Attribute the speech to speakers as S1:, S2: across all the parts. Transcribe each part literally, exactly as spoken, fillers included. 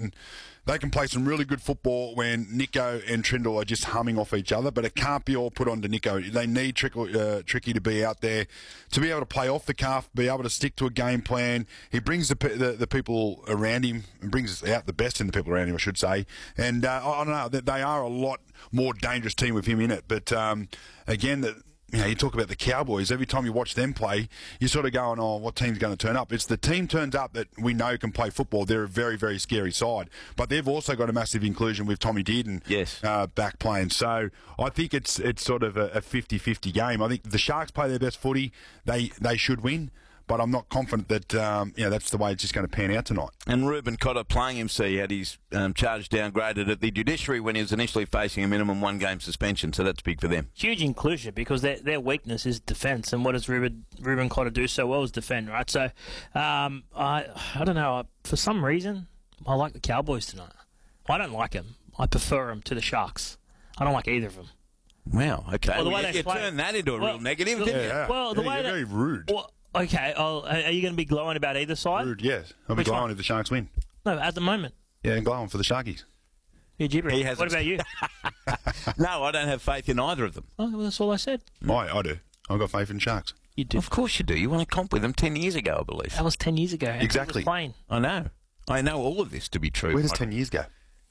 S1: can they can play some really good football when Nico and Trindle are just humming off each other, but it can't be all put on to Nico. They need Trickle, uh, Tricky to be out there, to be able to play off the cuff, be able to stick to a game plan. He brings the the, the people around him, and brings out the best in the people around him, I should say. And uh, I don't know, they are a lot more dangerous team with him in it. But um, again, the You know, you talk about the Cowboys. Every time you watch them play, you're sort of going, oh, what team's going to turn up? It's the team turns up that we know can play football. They're a very, very scary side. But they've also got a massive inclusion with Tommy Dearden
S2: yes.
S1: uh, back playing. So I think it's it's sort of a fifty-fifty game. I think the Sharks play their best footy. They they should win. But I'm not confident that um, you know, that's the way it's just going to pan out tonight.
S2: And Ruben Cotter playing him, see, had his um, charge downgraded at the judiciary when he was initially facing a minimum one-game suspension, so that's big for them.
S3: Huge inclusion because their their weakness is defence, and what does Ruben, Ruben Cotter do so well is defend, right? So um, I I don't know. I, for some reason, I like the Cowboys tonight. I don't like them. I prefer them to the Sharks. I don't like either of them.
S2: Wow, okay.
S3: Well, the
S2: well,
S3: way
S2: you
S3: they
S2: you
S3: play-
S2: turned that into a
S3: well,
S2: real negative,
S3: the-
S2: didn't
S1: Yeah,
S2: you?
S3: Well, the
S1: yeah,
S3: way
S1: you're
S3: that-
S1: very rude.
S3: Well, okay, I'll, are you going to be glowing about either side?
S1: Rude, yes. I'll be
S3: Which
S1: glowing
S3: one?
S1: if the Sharks win.
S3: No, at the moment.
S1: Yeah, and glowing for the Sharkies.
S3: You're gibbering.
S2: He hasn't-
S3: What about you?
S2: No, I don't have faith in either of them.
S3: Oh, well, that's all I said.
S1: I, I do. I've got faith in Sharks.
S3: You do.
S2: Of course you do. You won a comp with them ten years ago, I believe.
S3: That was ten years ago. and
S1: Exactly.
S3: he was playing.
S2: I know. I know all of this to be true.
S1: Where does ten years go?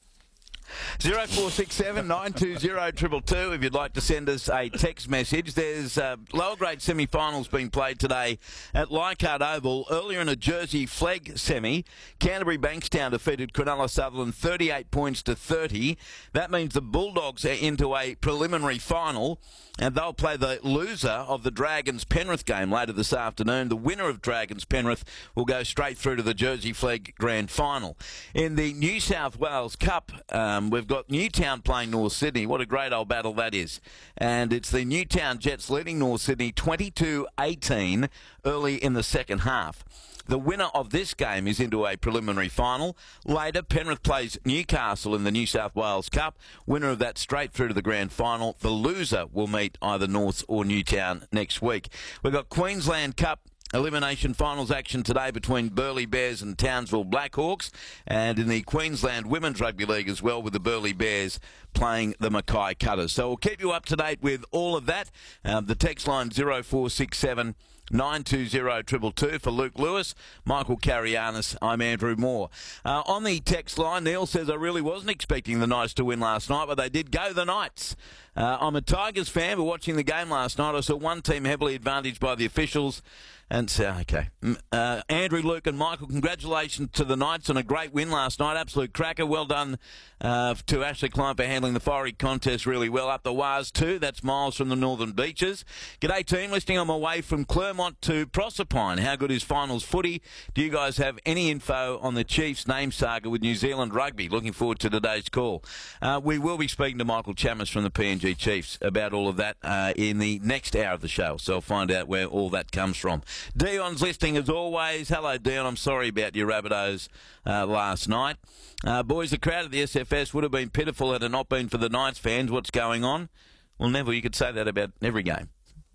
S2: zero four six seven nine two zero two two two if you'd like to send us a text message. There's uh, lower grade semi-finals being played today at Leichhardt Oval. Earlier in a Jersey flag semi, Canterbury Bankstown defeated Cronulla Sutherland thirty-eight points to thirty. That means the Bulldogs are into a preliminary final, and they'll play the loser of the Dragons Penrith game later this afternoon. The winner of Dragons Penrith will go straight through to the Jersey Flag Grand Final. In the New South Wales Cup, um, we've got Newtown playing North Sydney. What a great old battle that is. And it's the Newtown Jets leading North Sydney twenty-two eighteen early in the second half. The winner of this game is into a preliminary final. Later, Penrith plays Newcastle in the New South Wales Cup. Winner of that straight through to the grand final. The loser will meet either North or Newtown next week. We've got Queensland Cup elimination finals action today between Burleigh Bears and Townsville Blackhawks, and in the Queensland Women's Rugby League as well, with the Burleigh Bears playing the Mackay Cutters. So we'll keep you up to date with all of that. Um, the text line zero four six seven nine two zero two two two for Luke Lewis, Michael Carianis. I'm Andrew Moore. Uh, on the text line, Neil says, I really wasn't expecting the Knights to win last night, but they did go the Knights. Uh, I'm a Tigers fan, but watching the game last night, I saw one team heavily advantaged by the officials. And so, okay. Uh, Andrew, Luke and Michael, congratulations to the Knights on a great win last night. Absolute cracker. Well done uh, to Ashley Klein for handling the fiery contest really well. Up the Waz too. That's Miles from the Northern Beaches. G'day team. Listening on my way from Claremont to Proserpine. How good is finals footy? Do you guys have any info on the Chiefs name saga with New Zealand Rugby? Looking forward to today's call. Uh, we will be speaking to Michael Chammas from the P N G Chiefs about all of that uh, in the next hour of the show. So I'll find out where all that comes from. Dion's listening as always. Hello, Dion. I'm sorry about your Rabbitohs uh, last night. Uh, boys, the crowd at the S F S would have been pitiful had it not been for the Knights fans. What's going on? Well, Neville, you could say that about every game.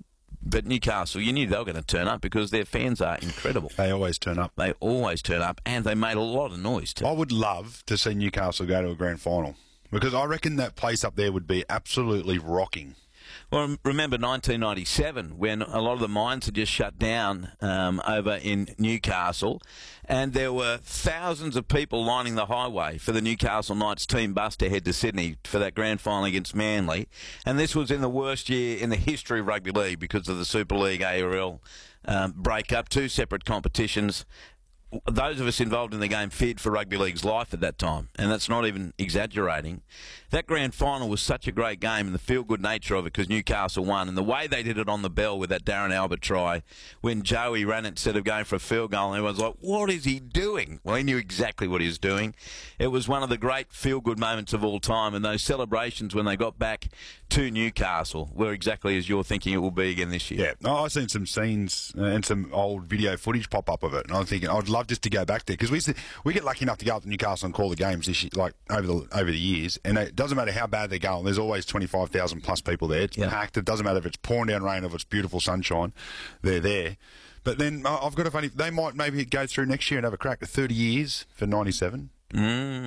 S2: But Newcastle, you knew they were going to turn up because their fans are incredible.
S1: They always turn up.
S2: They always turn up, and they made a lot of noise too.
S1: I would love to see Newcastle go to a grand final, because I reckon that place up there would be absolutely rocking.
S2: Well, remember nineteen ninety-seven, when a lot of the mines had just shut down um, over in Newcastle, and there were thousands of people lining the highway for the Newcastle Knights team bus to head to Sydney for that grand final against Manly. And this was in the worst year in the history of rugby league because of the Super League A R L um, breakup, two separate competitions. Those of us involved in the game feared for rugby league's life at that time, and that's not even exaggerating. That grand final was such a great game, and the feel-good nature of it because Newcastle won, and the way they did it on the bell with that Darren Albert try when Joey ran it instead of going for a field goal, and everyone's like, what is he doing? Well, he knew exactly what he was doing. It was one of the great feel-good moments of all time, and those celebrations when they got back to Newcastle were exactly as you're thinking it will be again this year.
S1: Yeah, no, I've seen some scenes uh, and some old video footage pop up of it, and I'm thinking I'd love just to go back there because we used to, we get lucky enough to go up to Newcastle and call the games this year, like over the over the years, and it doesn't matter how bad they're going. There's always twenty-five thousand plus people there. It's
S2: yeah.
S1: packed. It doesn't matter if it's pouring down rain or if it's beautiful sunshine. They're there. But then uh, I've got a funny. They might maybe go through next year and have a crack at thirty years for ninety-seven.
S2: Mm.